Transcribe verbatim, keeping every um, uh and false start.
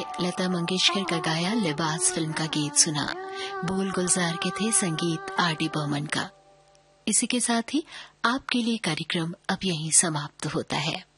लता मंगेशकर का गाया लिबास फिल्म का गीत सुना। बोल गुलजार के थे, संगीत आर डी बर्मन का। इसी के साथ ही आपके लिए कार्यक्रम अब यहीं समाप्त होता है।